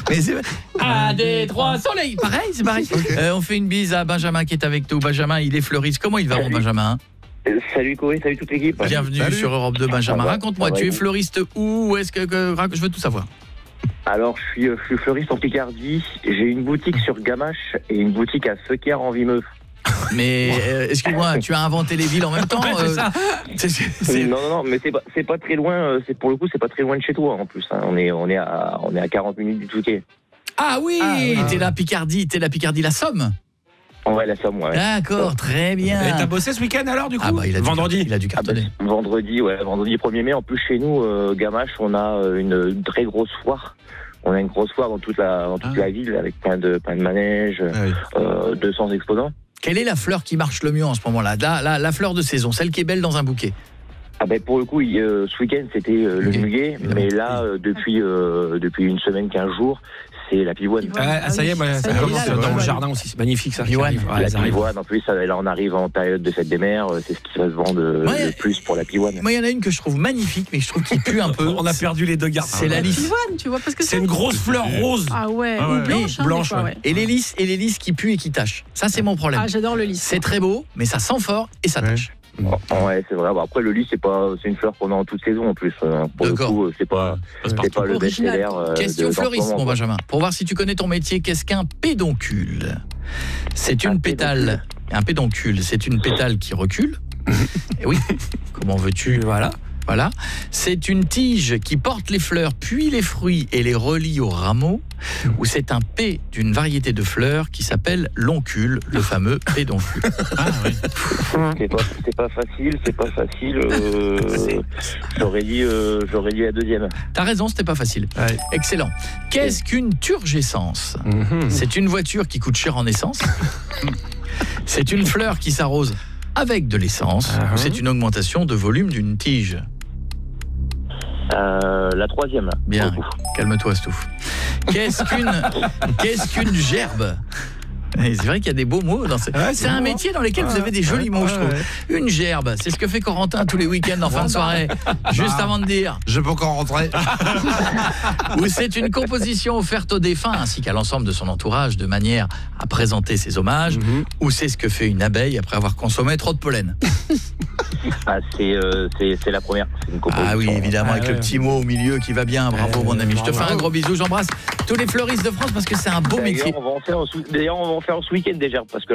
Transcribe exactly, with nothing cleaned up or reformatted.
Mais c'est... Un, deux, trois, soleil. Pareil, c'est pareil. Okay. Euh, on fait une bise à Benjamin qui est avec nous. Benjamin, il est fleuriste. Comment il va, mon Benjamin? Salut Corey, salut toute l'équipe. Bienvenue salut. sur Europe deux, Benjamin. va, Raconte-moi, tu es fleuriste où? Est-ce que, que je veux tout savoir? Alors, je suis, je suis fleuriste en Picardie. J'ai une boutique sur Gamache et une boutique à Feuquier en Vimeux. Mais euh, excuse-moi, tu as inventé les villes en même temps. Ouais, c'est euh, ça. C'est, c'est, c'est... Non, non, non, mais c'est pas, c'est pas très loin. C'est pour le coup, c'est pas très loin de chez toi en plus. Hein. On est, on est à, on est à quarante minutes du Touquet. Ah oui, ah, ouais. T'es la Picardie, t'es la Picardie, la Somme. Ouais, la Somme, ouais. D'accord, très bien. Et t'as bossé ce week-end alors du coup? Ah bah, il a vendredi. Du, il a dû cartonner. Ah bah, vendredi, ouais, vendredi premier mai. En plus, chez nous, euh, Gamache, on a une très grosse foire. On a une grosse foire dans toute la, dans toute ah. la ville avec plein de, plein de manèges, ah oui. euh, deux cents exposants. Quelle est la fleur qui marche le mieux en ce moment-là, la, la, la fleur de saison, celle qui est belle dans un bouquet? Ah ben pour le coup, euh, ce week-end c'était euh, le muguet, mais là euh, depuis euh, depuis une semaine, quinze jours, c'est la pivoine. Ah, ça y est, moi, ça, ça commence dans mon jardin aussi, c'est magnifique ça. Pivoine, ouais, la pivoine. En plus, là on arrive en période de fête des mères, c'est ce qui va se vendre ouais, le plus pour la pivoine. Moi, il y en a une que je trouve magnifique, mais je trouve qu'il pue un peu. On a perdu les deux gardes. C'est la lys. Pivoine, tu vois, parce que c'est une grosse fleur rose. Ah ouais, ah ouais. Ou blanche, hein, blanche. Fois, ouais. Et les lys, et les lys qui puent et qui tâchent. Ça, c'est mon problème. Ah, j'adore le lys. C'est très beau, mais ça sent fort et ça tâche. Oh, ouais, c'est vrai. Bon, après, le lys, c'est pas, c'est une fleur qu'on a en toute saison en plus. Euh, pour D'accord. le coup, c'est pas, c'est, c'est pas le best-seller. Euh, Question de, fleuriste, mon Benjamin. Pour voir si tu connais ton métier, qu'est-ce qu'un pédoncule? C'est une un pétale. Pédoncule. Un pédoncule, c'est une pétale qui recule. Et oui. Comment veux-tu? Voilà. Voilà. C'est une tige qui porte les fleurs, puis les fruits et les relie au rameau, ou c'est un P d'une variété de fleurs qui s'appelle l'oncule, le fameux pédoncule. Ah oui. C'est pas, c'est pas facile, c'est pas facile. Euh, j'aurais dit, euh, j'aurais dit la deuxième. T'as raison, c'était pas facile. Ouais. Excellent. Qu'est-ce qu'une turgescence? mm-hmm. C'est une voiture qui coûte cher en essence. C'est une fleur qui s'arrose avec de l'essence, uh-huh. ou c'est une augmentation de volume d'une tige? Euh, la troisième. Là. Bien, calme-toi, Stouff. Qu'est-ce qu'une, qu'est-ce qu'une gerbe? C'est vrai qu'il y a des beaux mots dans ce... ouais, c'est, c'est un métier dans lequel ouais, vous avez des jolis ouais, mots, ouais, je trouve. Ouais. Une gerbe, c'est ce que fait Corentin tous les week-ends en fin de soirée, juste bah, avant de dire. Je peux encore rentrer. Ou c'est une composition offerte aux défunts ainsi qu'à l'ensemble de son entourage de manière à présenter ses hommages. Mm-hmm. Ou c'est ce que fait une abeille après avoir consommé trop de pollen. Ah, c'est, euh, c'est, c'est la première. C'est une ah oui, évidemment, ah, avec ouais. le petit mot au milieu qui va bien. Bravo, euh, mon ami. Je te fais un gros bisou. J'embrasse tous les fleuristes de France parce que c'est un beau d'ailleurs, métier. On va en faire, d'ailleurs, on va en faire ce week-end déjà parce que